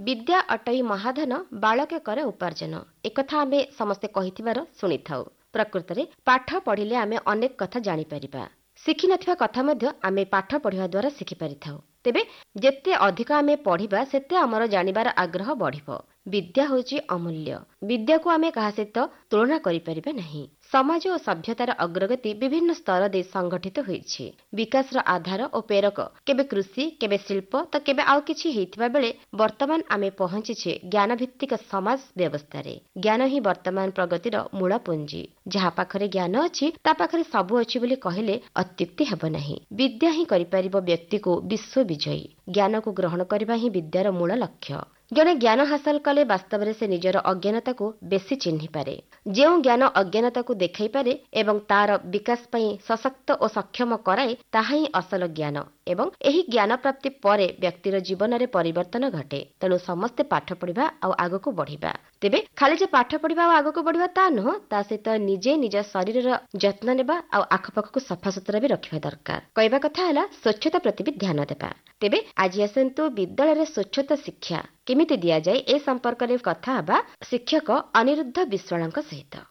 विद्या अटई महाधन बालके करे उपार्जन एकथा आमे समस्ते कहिथिबार सुनिथाउ। प्रकृत रे पाठ पढ़िले आमे अनेक कथा जानि परिबा। शिखि नथिबा कथा मध्य आमे पाठ पढ़िबा द्वारा शिखि परिथाउ। तेबे जेते अधिक आमे पढ़िबा सेते हमर जानिबार आग्रह बढ़िबो। विद्या होची अमूल्य। विद्या को आमे कहा सहित तुलना करि परिबा नहीं। समाज और सभ्यतार अग्रगति विभिन्न स्तर दे संगठित होईछि। विकास रो आधार और प्रेरक केबे कृषि केबे शिल्प तो केबे आउ किछि हेइथिबा बेले वर्तमान आमे पहुंचिछे ज्ञान भित्तिक समाज व्यवस्था रे। ज्ञान ही वर्तमान प्रगतिर मूल पुंजी। जहा पाखरे ज्ञान अछि ता पाखरे सबु अछि बोली कहिले अत्युक्ति हेबो नहीं। विद्या ही करि परिबो व्यक्ति को विश्व विजयी। ज्ञान को ग्रहण करबा ही विद्यार मूल लक्ष्य। जने ज्ञान हासिल कले वास्तव में से निजर अज्ञानता को बेसी चिन्हि पारे। जेउ ज्ञान अज्ञानता को देखाई पारे एवं तार विकास पई सशक्त और सक्षम कराए ताहा ही असल ज्ञान एवं एही ज्ञान प्राप्ति परे व्यक्तिर जीवन रे परिवर्तन घटे। तेणु समस्ते पाठ पढ़िबा आ आगको बढ़िबा। तेबे खाली जे पाठ पढ़िबा आ आगको बढ़िबा ता न ता सहित निजे निज शरीरर जत्न नेबा आ आखपाख को सफा सुतरा भी रखिबा दरकार। कहबा कथा हला स्वच्छता प्रति भी ध्यान देबा। तेबे आज आसंतु विद्यालय रे स्वच्छता शिक्षा केमिति दिया जाए ए संपर्क रे कथा हबा शिक्षक अनिरुद्ध विश्वालଙ୍କ सहित।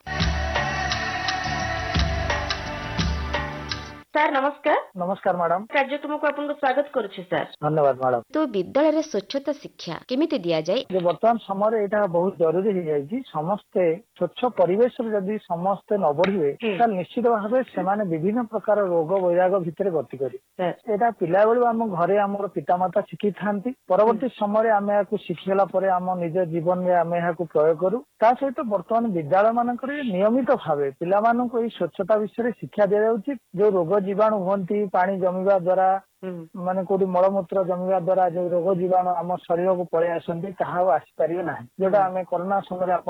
सर नमस्कार। नमस्कार मैडम। कार्यक्रम को आपन स्वागत करूछि सर। धन्यवाद मैडम। तो विद्यालय रे स्वच्छता शिक्षा केमिति दिया जाए जे वर्तमान समय एटा बहुत जरूरी हो जाई। समस्ते स्वच्छ परिवेश रे जदी समस्ते न बढ़िवे त निश्चित भाबे सेमाने विभिन्न प्रकार रोग वैराग भितरे गति करी। एटा पिला बेलु हम घरे हमर पितामाता शिखि थांती। परवर्ती समय रे आमे याकु शिखिला परे हम निज जीवन रे आमे याकु प्रयोग करू। ता सहित वर्तमान विद्यालय मानकरे नियमित भाबे पिला माननको ई स्वच्छता विषय शिक्षा दिया जाउची। जो रोग जीवाणु होती पानी जमीवा द्वारा माने कोडी मलमूत्र जमीवा द्वारा जो रोग जीवाणु आम शरीर को पळै आसंती ताहा आसी परिबे नाही। जोटा आमे कोरोना समय